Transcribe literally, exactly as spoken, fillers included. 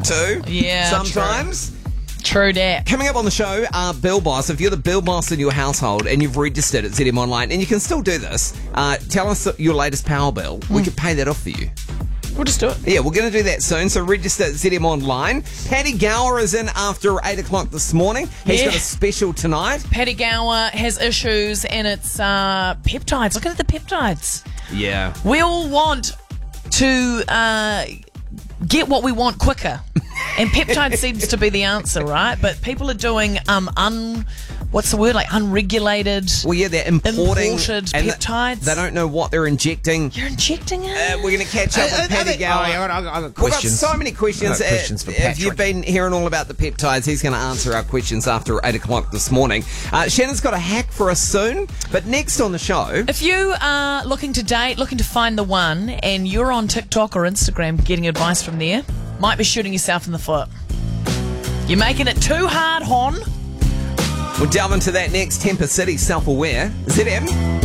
too. Yeah, sometimes. True that. Coming up on the show, uh, Bill Boss. If you're the Bill Boss in your household and you've registered at Z M Online, and you can still do this, uh, tell us your latest power bill. Mm. We could pay that off for you. We'll just do it. Yeah, we're going to do that soon, so register at Z M Online. Paddy Gower is in after eight o'clock this morning. He's Yeah. got a special tonight. Paddy Gower has issues, and it's uh, peptides. Look at the peptides. Yeah. We all want to uh, get what we want quicker. And peptide seems to be the answer, right? But people are doing um un what's the word like unregulated. Well, yeah, they're importing imported and peptides. They don't know what they're injecting. You're injecting it. Uh, we're going to catch up Uh, with uh, Paddy uh, Gower. oh, I got, I got, I got We've got questions. so many questions. I got questions Uh, for if Patrick. you've been hearing all about the peptides, he's going to answer our questions after eight o'clock this morning. Uh, Shannon's got a hack for us soon, but next on the show. If you are looking to date, looking to find the one, and you're on TikTok or Instagram getting advice from there, might be shooting yourself in the foot. You're making it too hard, Hon. We'll delve into that next. Temper City, Self-Aware. Z M.